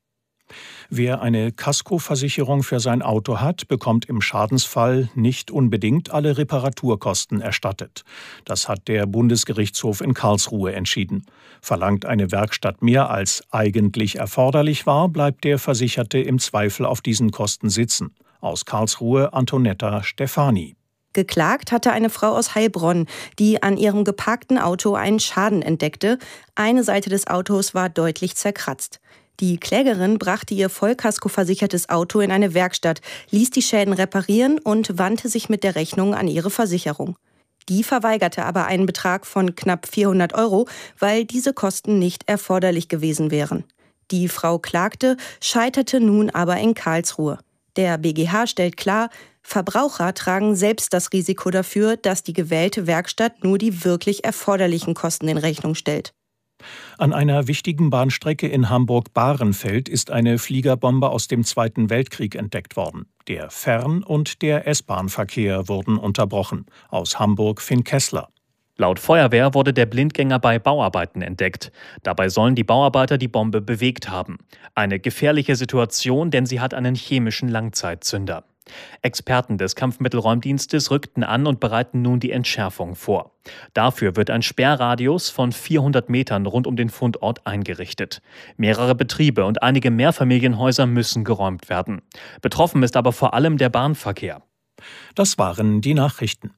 Wer eine Kaskoversicherung für sein Auto hat, bekommt im Schadensfall nicht unbedingt alle Reparaturkosten erstattet. Das hat der Bundesgerichtshof in Karlsruhe entschieden. Verlangt eine Werkstatt mehr als eigentlich erforderlich war, bleibt der Versicherte im Zweifel auf diesen Kosten sitzen. Aus Karlsruhe Antonetta Stefani. Geklagt hatte eine Frau aus Heilbronn, die an ihrem geparkten Auto einen Schaden entdeckte. Eine Seite des Autos war deutlich zerkratzt. Die Klägerin brachte ihr vollkaskoversichertes Auto in eine Werkstatt, ließ die Schäden reparieren und wandte sich mit der Rechnung an ihre Versicherung. Die verweigerte aber einen Betrag von knapp 400 €, weil diese Kosten nicht erforderlich gewesen wären. Die Frau klagte, scheiterte nun aber in Karlsruhe. Der BGH stellt klar, Verbraucher tragen selbst das Risiko dafür, dass die gewählte Werkstatt nur die wirklich erforderlichen Kosten in Rechnung stellt. An einer wichtigen Bahnstrecke in Hamburg-Bahrenfeld ist eine Fliegerbombe aus dem Zweiten Weltkrieg entdeckt worden. Der Fern- und der S-Bahn-Verkehr wurden unterbrochen. Aus Hamburg Finn Kessler. Laut Feuerwehr wurde der Blindgänger bei Bauarbeiten entdeckt. Dabei sollen die Bauarbeiter die Bombe bewegt haben. Eine gefährliche Situation, denn sie hat einen chemischen Langzeitzünder. Experten des Kampfmittelräumdienstes rückten an und bereiten nun die Entschärfung vor. Dafür wird ein Sperrradius von 400 Metern rund um den Fundort eingerichtet. Mehrere Betriebe und einige Mehrfamilienhäuser müssen geräumt werden. Betroffen ist aber vor allem der Bahnverkehr. Das waren die Nachrichten.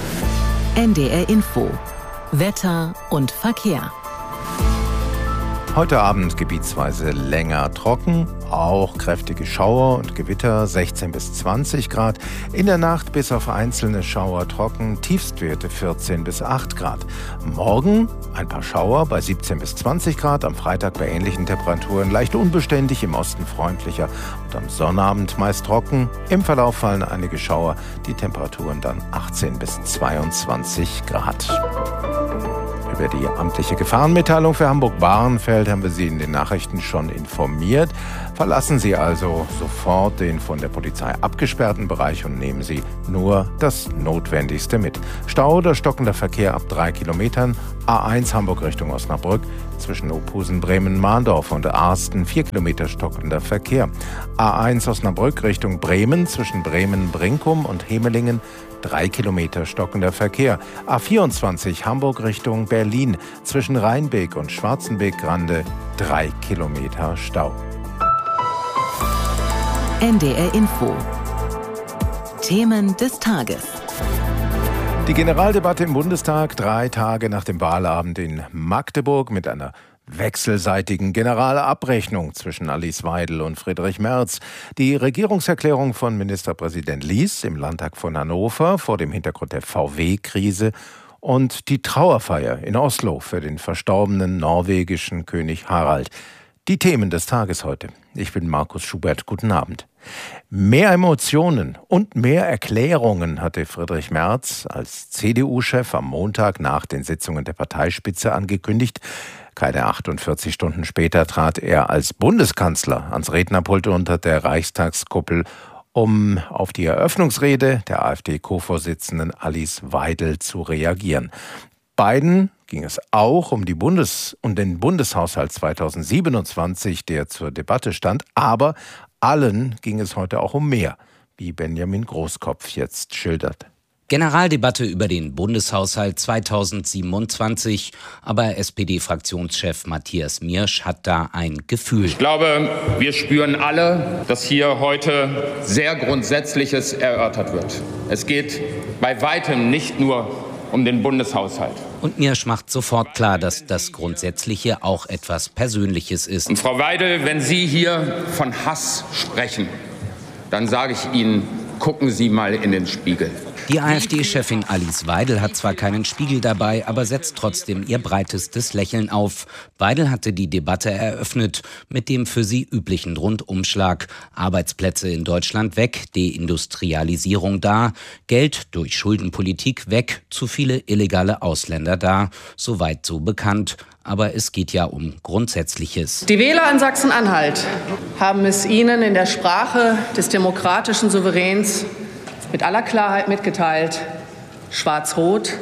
NDR Info. Wetter und Verkehr. Heute Abend gebietsweise länger trocken, auch kräftige Schauer und Gewitter, 16 bis 20 Grad. In der Nacht bis auf einzelne Schauer trocken, Tiefstwerte 14 bis 8 Grad. Morgen ein paar Schauer bei 17 bis 20 Grad, am Freitag bei ähnlichen Temperaturen leicht unbeständig, im Osten freundlicher und am Sonnabend meist trocken. Im Verlauf fallen einige Schauer, die Temperaturen dann 18 bis 22 Grad. Über die amtliche Gefahrenmitteilung für Hamburg-Bahrenfeld haben wir Sie in den Nachrichten schon informiert. Verlassen Sie also sofort den von der Polizei abgesperrten Bereich und nehmen Sie nur das Notwendigste mit. Stau oder stockender Verkehr ab 3 Kilometern. A1 Hamburg Richtung Osnabrück zwischen Ophusen, Bremen, Mahndorf und Arsten 4 Kilometer stockender Verkehr. A1 Osnabrück Richtung Bremen zwischen Bremen-Brinkum und Hemelingen 3 Kilometer stockender Verkehr. A24 Hamburg Richtung Berlin zwischen Rheinbeek und Schwarzenbeek-Grande 3 Kilometer Stau. NDR Info. Themen des Tages. Die Generaldebatte im Bundestag 3 Tage nach dem Wahlabend in Magdeburg mit einer wechselseitigen Generalabrechnung zwischen Alice Weidel und Friedrich Merz. Die Regierungserklärung von Ministerpräsident Lies im Landtag von Hannover vor dem Hintergrund der VW-Krise und die Trauerfeier in Oslo für den verstorbenen norwegischen König Harald. Die Themen des Tages heute. Ich bin Markus Schubert. Guten Abend. Mehr Emotionen und mehr Erklärungen hatte Friedrich Merz als CDU-Chef am Montag nach den Sitzungen der Parteispitze angekündigt. Keine 48 Stunden später trat er als Bundeskanzler ans Rednerpult unter der Reichstagskuppel, um auf die Eröffnungsrede der AfD-Co-Vorsitzenden Alice Weidel zu reagieren. Beiden ging es auch um den Bundeshaushalt 2027, der zur Debatte stand, aber allen ging es heute auch um mehr, wie Benjamin Großkopf jetzt schildert. Generaldebatte über den Bundeshaushalt 2027, aber SPD-Fraktionschef Matthias Miersch hat da ein Gefühl. Ich glaube, wir spüren alle, dass hier heute sehr Grundsätzliches erörtert wird. Es geht bei weitem nicht nur um den Bundeshaushalt. Und Miersch macht sofort klar, dass das Grundsätzliche auch etwas Persönliches ist. Und Frau Weidel, wenn Sie hier von Hass sprechen, dann sage ich Ihnen, gucken Sie mal in den Spiegel. Die AfD-Chefin Alice Weidel hat zwar keinen Spiegel dabei, aber setzt trotzdem ihr breitestes Lächeln auf. Weidel hatte die Debatte eröffnet mit dem für sie üblichen Rundumschlag. Arbeitsplätze in Deutschland weg, Deindustrialisierung da, Geld durch Schuldenpolitik weg, zu viele illegale Ausländer da. Soweit so bekannt. Aber es geht ja um Grundsätzliches. Die Wähler in Sachsen-Anhalt haben es Ihnen in der Sprache des demokratischen Souveräns mit aller Klarheit mitgeteilt: Schwarz-Rot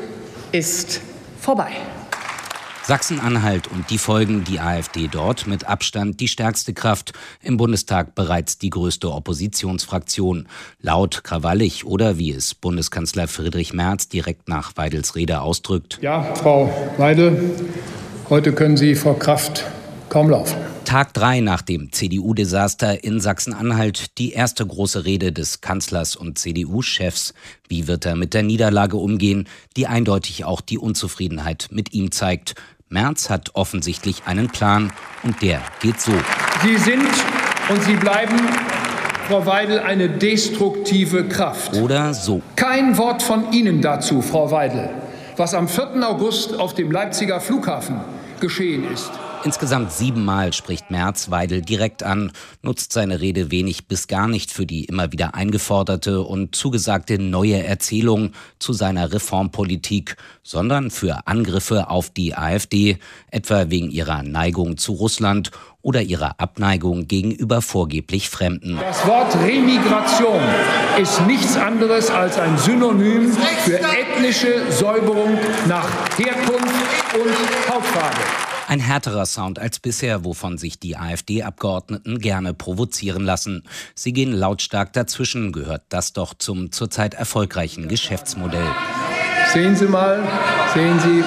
ist vorbei. Sachsen-Anhalt und die Folgen, die AfD dort mit Abstand die stärkste Kraft, im Bundestag bereits die größte Oppositionsfraktion. Laut, krawallig oder wie es Bundeskanzler Friedrich Merz direkt nach Weidels Rede ausdrückt. Ja, Frau Weidel, heute können Sie vor Kraft kaum laufen. Tag 3 nach dem CDU-Desaster in Sachsen-Anhalt, die erste große Rede des Kanzlers und CDU-Chefs. Wie wird er mit der Niederlage umgehen, die eindeutig auch die Unzufriedenheit mit ihm zeigt? Merz hat offensichtlich einen Plan und der geht so. Sie sind und Sie bleiben, Frau Weidel, eine destruktive Kraft. Oder so. Kein Wort von Ihnen dazu, Frau Weidel, was am 4. August auf dem Leipziger Flughafen geschehen ist. Insgesamt 7 Mal spricht Merz Weidel direkt an, nutzt seine Rede wenig bis gar nicht für die immer wieder eingeforderte und zugesagte neue Erzählung zu seiner Reformpolitik, sondern für Angriffe auf die AfD, etwa wegen ihrer Neigung zu Russland oder ihrer Abneigung gegenüber vorgeblich Fremden. Das Wort Remigration ist nichts anderes als ein Synonym für ethnische Säuberung nach Herkunft und Hautfarbe. Ein härterer Sound als bisher, wovon sich die AfD-Abgeordneten gerne provozieren lassen. Sie gehen lautstark dazwischen, gehört das doch zum zurzeit erfolgreichen Geschäftsmodell. Sehen Sie mal, sehen Sie.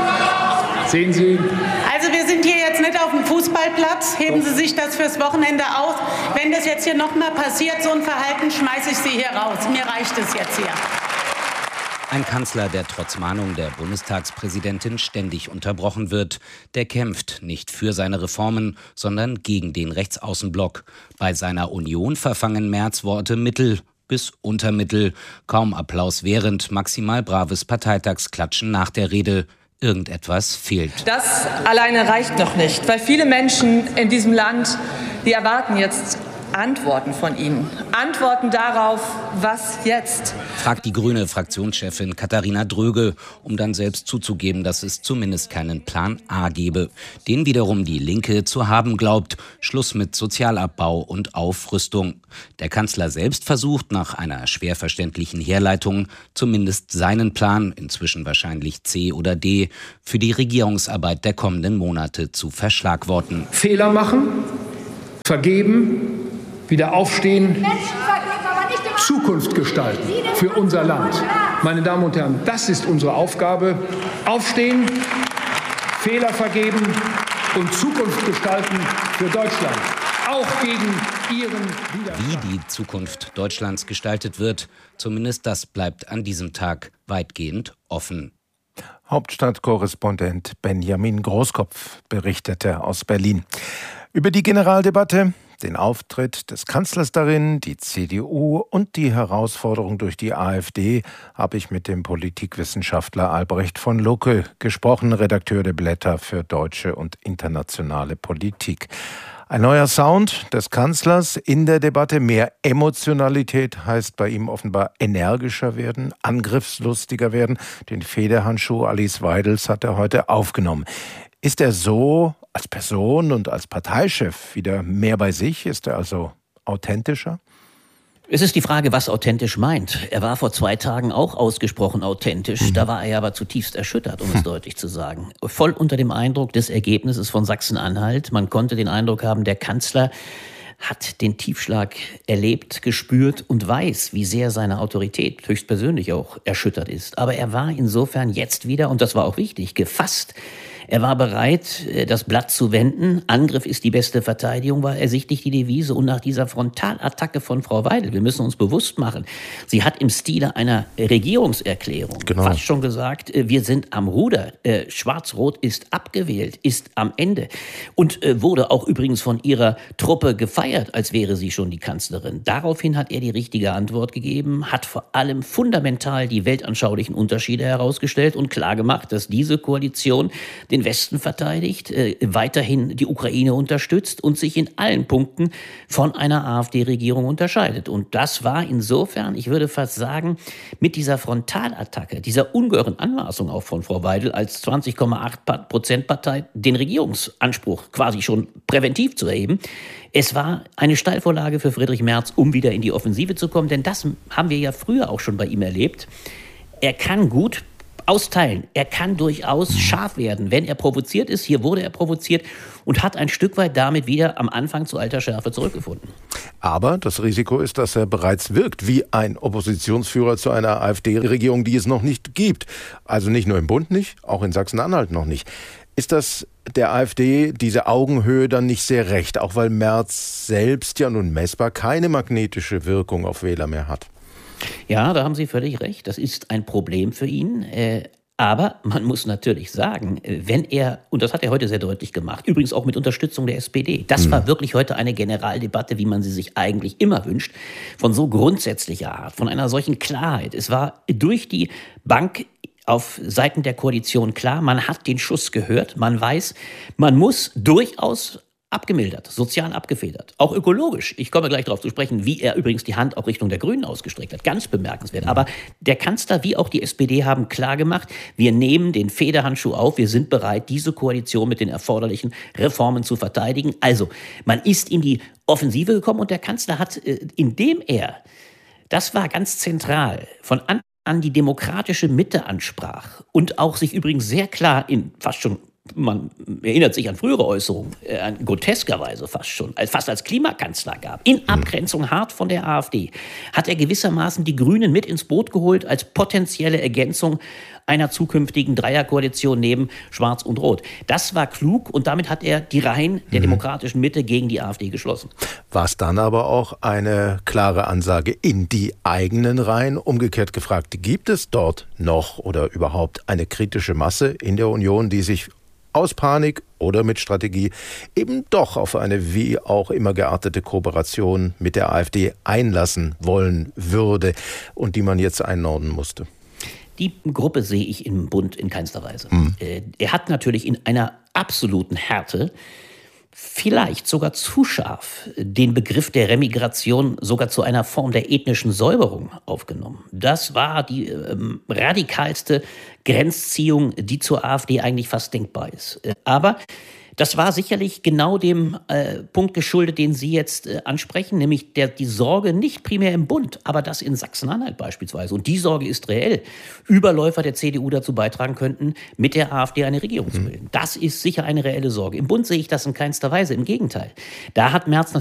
Also wir sind hier jetzt nicht auf dem Fußballplatz. Heben Sie sich das fürs Wochenende aus. Wenn das jetzt hier noch mal passiert, so ein Verhalten, schmeiße ich Sie hier raus. Mir reicht es jetzt hier. Ein Kanzler, der trotz Mahnung der Bundestagspräsidentin ständig unterbrochen wird. Der kämpft nicht für seine Reformen, sondern gegen den Rechtsaußenblock. Bei seiner Union verfangen Merz Worte Mittel bis Untermittel. Kaum Applaus während, maximal braves Parteitagsklatschen nach der Rede. Irgendetwas fehlt. Das alleine reicht noch nicht, weil viele Menschen in diesem Land, die erwarten jetzt Antworten von Ihnen. Antworten darauf, was jetzt? Fragt die grüne Fraktionschefin Katharina Dröge, um dann selbst zuzugeben, dass es zumindest keinen Plan A gebe. Den wiederum die Linke zu haben glaubt. Schluss mit Sozialabbau und Aufrüstung. Der Kanzler selbst versucht nach einer schwer verständlichen Herleitung zumindest seinen Plan, inzwischen wahrscheinlich C oder D, für die Regierungsarbeit der kommenden Monate zu verschlagworten. Fehler machen, vergeben, wieder aufstehen, Zukunft gestalten für unser Land. Meine Damen und Herren, das ist unsere Aufgabe. Aufstehen, Fehler vergeben und Zukunft gestalten für Deutschland. Auch gegen Ihren Widerstand. Wie die Zukunft Deutschlands gestaltet wird, zumindest das bleibt an diesem Tag weitgehend offen. Hauptstadtkorrespondent Benjamin Großkopf berichtete aus Berlin. Über die Generaldebatte, den Auftritt des Kanzlers darin, die CDU und die Herausforderung durch die AfD habe ich mit dem Politikwissenschaftler Albrecht von Lucke gesprochen, Redakteur der Blätter für deutsche und internationale Politik. Ein neuer Sound des Kanzlers in der Debatte, mehr Emotionalität heißt bei ihm offenbar energischer werden, angriffslustiger werden. Den Federhandschuh Alice Weidels hat er heute aufgenommen. Ist er so als Person und als Parteichef wieder mehr bei sich? Ist er also authentischer? Es ist die Frage, was authentisch meint. Er war vor 2 Tagen auch ausgesprochen authentisch. Da war er aber zutiefst erschüttert, um es deutlich zu sagen. Voll unter dem Eindruck des Ergebnisses von Sachsen-Anhalt. Man konnte den Eindruck haben, der Kanzler hat den Tiefschlag erlebt, gespürt und weiß, wie sehr seine Autorität höchstpersönlich auch erschüttert ist. Aber er war insofern jetzt wieder, und das war auch wichtig, gefasst. Er war bereit, das Blatt zu wenden. Angriff ist die beste Verteidigung, war ersichtlich die Devise. Und nach dieser Frontalattacke von Frau Weidel, wir müssen uns bewusst machen, sie hat im Stile einer Regierungserklärung fast schon gesagt, wir sind am Ruder. Schwarz-Rot ist abgewählt, ist am Ende. Und wurde auch übrigens von ihrer Truppe gefeiert, als wäre sie schon die Kanzlerin. Daraufhin hat er die richtige Antwort gegeben, hat vor allem fundamental die weltanschaulichen Unterschiede herausgestellt und klargemacht, dass diese Koalition den Westen verteidigt, weiterhin die Ukraine unterstützt und sich in allen Punkten von einer AfD-Regierung unterscheidet. Und das war insofern, ich würde fast sagen, mit dieser Frontalattacke, dieser ungeheuren Anmaßung auch von Frau Weidel als 20,8% Partei, den Regierungsanspruch quasi schon präventiv zu erheben. Es war eine Steilvorlage für Friedrich Merz, um wieder in die Offensive zu kommen, denn das haben wir ja früher auch schon bei ihm erlebt. Er kann gut austeilen. Er kann durchaus scharf werden, wenn er provoziert ist. Hier wurde er provoziert und hat ein Stück weit damit wieder am Anfang zu alter Schärfe zurückgefunden. Aber das Risiko ist, dass er bereits wirkt wie ein Oppositionsführer zu einer AfD-Regierung, die es noch nicht gibt. Also nicht nur im Bund nicht, auch in Sachsen-Anhalt noch nicht. Ist das der AfD diese Augenhöhe dann nicht sehr recht, auch weil Merz selbst ja nun messbar keine magnetische Wirkung auf Wähler mehr hat? Ja, da haben Sie völlig recht. Das ist ein Problem für ihn. Aber man muss natürlich sagen, wenn er, und das hat er heute sehr deutlich gemacht, übrigens auch mit Unterstützung der SPD, das war wirklich heute eine Generaldebatte, wie man sie sich eigentlich immer wünscht, von so grundsätzlicher Art, von einer solchen Klarheit. Es war durch die Bank auf Seiten der Koalition klar, man hat den Schuss gehört, man weiß, man muss durchaus abgemildert, sozial abgefedert, auch ökologisch. Ich komme gleich darauf zu sprechen, wie er übrigens die Hand auch Richtung der Grünen ausgestreckt hat. Ganz bemerkenswert. Aber der Kanzler wie auch die SPD haben klargemacht, wir nehmen den Federhandschuh auf, wir sind bereit, diese Koalition mit den erforderlichen Reformen zu verteidigen. Also, man ist in die Offensive gekommen und der Kanzler hat, indem er, das war ganz zentral, von Anfang an die demokratische Mitte ansprach und auch sich übrigens sehr klar in fast schon man erinnert sich an frühere Äußerungen, groteskerweise fast als Klimakanzler gab, in Abgrenzung hart von der AfD, hat er gewissermaßen die Grünen mit ins Boot geholt als potenzielle Ergänzung einer zukünftigen Dreierkoalition neben Schwarz und Rot. Das war klug und damit hat er die Reihen der demokratischen Mitte gegen die AfD geschlossen. War es dann aber auch eine klare Ansage in die eigenen Reihen? Umgekehrt gefragt, gibt es dort noch oder überhaupt eine kritische Masse in der Union, die sich aus Panik oder mit Strategie eben doch auf eine wie auch immer geartete Kooperation mit der AfD einlassen wollen würde und die man jetzt einnorden musste? Die Gruppe sehe ich im Bund in keinster Weise. Er hat natürlich in einer absoluten Härte, vielleicht sogar zu scharf, den Begriff der Remigration sogar zu einer Form der ethnischen Säuberung aufgenommen. Das war die radikalste Grenzziehung, die zur AfD eigentlich fast denkbar ist. Aber das war sicherlich genau dem Punkt geschuldet, den Sie jetzt ansprechen, nämlich die Sorge nicht primär im Bund, aber das in Sachsen-Anhalt beispielsweise. Und die Sorge ist reell. Überläufer der CDU dazu beitragen könnten, mit der AfD eine Regierung zu bilden. Das ist sicher eine reelle Sorge. Im Bund sehe ich das in keinster Weise. Im Gegenteil. Da hat Merz